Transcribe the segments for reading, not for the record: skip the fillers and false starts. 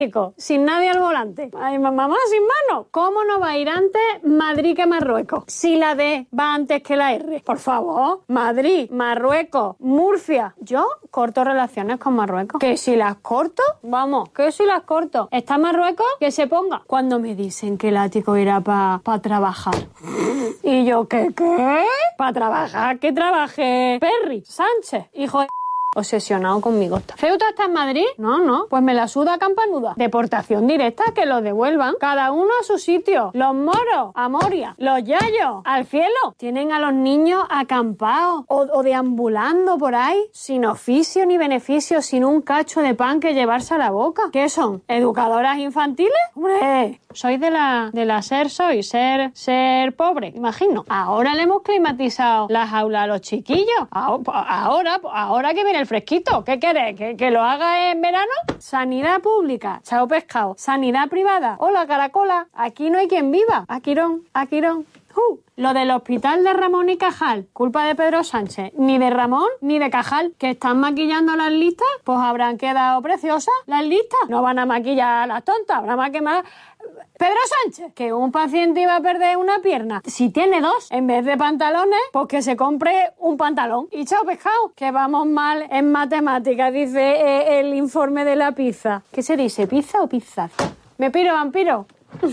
sin nadie al volante. Ay, mamá, sin mano. ¿Cómo no va a ir antes Madrid que Marruecos? Si la D va antes que la R. Por favor, Madrid, Marruecos, Murcia. Yo corto relaciones con Marruecos. Que si las corto, vamos, que si las corto. ¿Está Marruecos? Que se ponga. Cuando me dicen que el ático irá para trabajar. Y yo, ¿qué? ¿Para trabajar? ¿Qué trabaje? Perry Sánchez, hijo de... Obsesionado conmigo está. ¿Ceuta está en Madrid? No, pues me la suda campanuda. Deportación directa, que lo devuelvan. Cada uno a su sitio. Los moros a Moria. Los yayos al cielo. Tienen a los niños acampados o deambulando por ahí, sin oficio ni beneficio, sin un cacho de pan que llevarse a la boca. ¿Qué son? ¿Educadoras infantiles? ¡Hombre! Soy de la ser pobre, imagino. Ahora le hemos climatizado la jaula a los chiquillos. Ahora que viene el fresquito. ¿Qué querés? ¿Que lo haga en verano? Sanidad pública. Chao pescado. Sanidad privada. Hola caracola. Aquí no hay quien viva. Aquirón. Lo del hospital de Ramón y Cajal, culpa de Pedro Sánchez. Ni de Ramón ni de Cajal, que están maquillando las listas, pues habrán quedado preciosas las listas. No van a maquillar a las tontas, habrá más que más... Pedro Sánchez, que un paciente iba a perder una pierna. Si tiene dos, en vez de pantalones, pues que se compre un pantalón. Y chao pescado, que vamos mal en matemáticas, dice el informe de la pizza. ¿Qué se dice, pizza o pizza? Me piro, vampiro.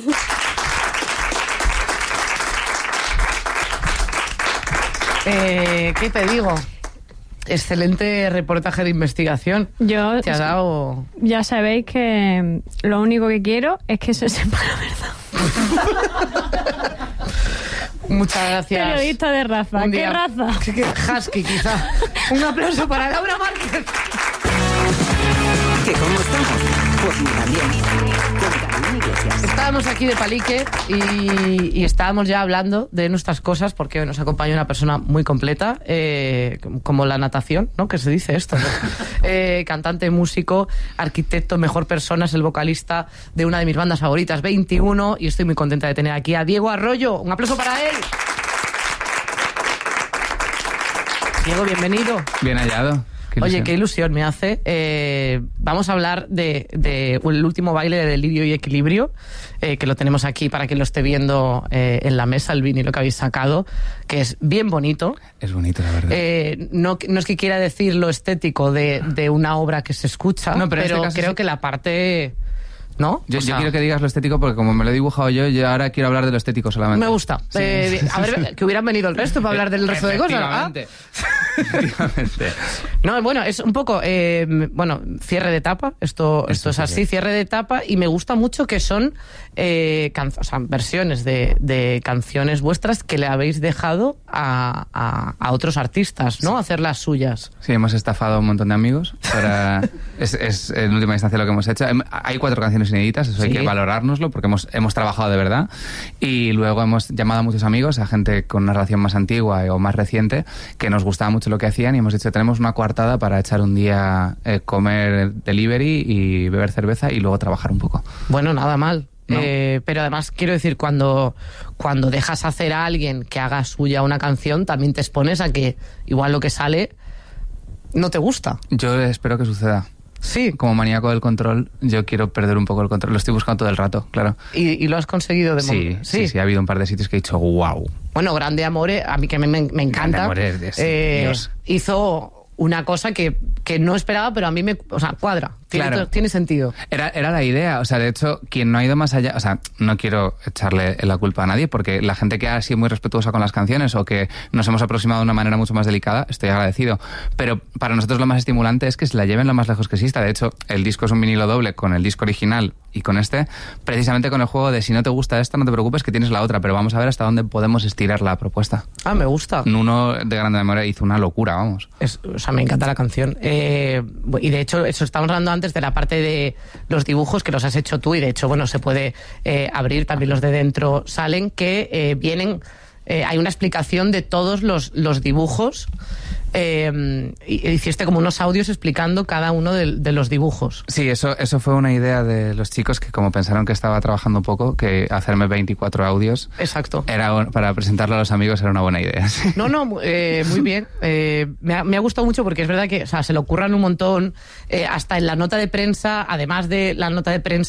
¿Qué te digo? Excelente reportaje de investigación. Te ha dado... Ya sabéis que lo único que quiero es que se sepa la verdad. Muchas gracias. Periodista de raza. ¿Qué raza? Husky, quizá. Un aplauso para Laura Márquez. ¿Que cómo estamos? Pues mira, bien. Con Carolina Iglesias. Estábamos aquí de palique y estábamos ya hablando de nuestras cosas porque nos acompaña una persona muy completa, como la natación, ¿no? Que se dice esto, ¿no? Cantante, músico, arquitecto, mejor persona, es el vocalista de una de mis bandas favoritas, 21, y estoy muy contenta de tener aquí a Diego Arroyo. Un aplauso para él. Diego, bienvenido. Bien hallado. Oye, qué ilusión me hace. Vamos a hablar de el último baile de Delirio y Equilibrio, que lo tenemos aquí para que lo esté viendo en la mesa, el vinilo que habéis sacado, que es bien bonito. Es bonito, la verdad. No es que quiera decir lo estético de una obra que se escucha, no, pero en este creo que la parte... ¿No? Yo quiero que digas lo estético porque como me lo he dibujado yo ahora quiero hablar de lo estético solamente. Me gusta. Sí. A ver, que hubieran venido el resto para hablar del resto de cosas. Efectivamente. No, bueno, es un poco, cierre de etapa. Esto es así, cierre de etapa. Y me gusta mucho que son versiones de canciones vuestras que le habéis dejado a otros artistas, ¿no? Sí. Hacer las suyas. Sí, hemos estafado a un montón de amigos. Es en última instancia lo que hemos hecho. Hay 4 canciones inéditas, eso hay que valorárnoslo porque hemos trabajado de verdad, y luego hemos llamado a muchos amigos, a gente con una relación más antigua o más reciente, que nos gustaba mucho lo que hacían, y hemos dicho, tenemos una coartada para echar un día, comer delivery y beber cerveza y luego trabajar un poco. Bueno, nada mal. ¿No? Pero además quiero decir, cuando dejas hacer a alguien que haga suya una canción, también te expones a que igual lo que sale no te gusta. Yo espero que suceda. Sí. Como maníaco del control, yo quiero perder un poco el control. Lo estoy buscando todo el rato, claro. ¿Y lo has conseguido de momento? Sí, ha habido un par de sitios que he dicho wow. Bueno, Grande Amore, a mí que me encanta. Grande Amore, Dios. Hizo una cosa que no esperaba, pero a mí cuadra. Tiene sentido. Era la idea, de hecho, quien no ha ido más allá, no quiero echarle la culpa a nadie, porque la gente que ha sido muy respetuosa con las canciones o que nos hemos aproximado de una manera mucho más delicada, estoy agradecido. Pero para nosotros lo más estimulante es que se la lleven lo más lejos que exista. De hecho, el disco es un vinilo doble con el disco original y con precisamente con el juego de si no te gusta esta, no te preocupes que tienes la otra, pero vamos a ver hasta dónde podemos estirar la propuesta. Ah, me gusta. Nuno de Grande Amore hizo una locura, vamos. Me encanta la canción. Y de hecho, eso estábamos hablando antes de la parte de los dibujos que los has hecho tú, y de hecho, se puede abrir, también los de dentro salen, que vienen... hay una explicación de todos los dibujos hiciste como unos audios explicando cada uno de los dibujos. Sí, eso fue una idea de los chicos que como pensaron que estaba trabajando poco, que hacerme 24 audios. Exacto. Para presentarlo a los amigos era una buena idea. Sí. No, muy bien. Me ha gustado mucho porque es verdad que, o sea, se le ocurran un montón, hasta en la nota de prensa, además de la nota de prensa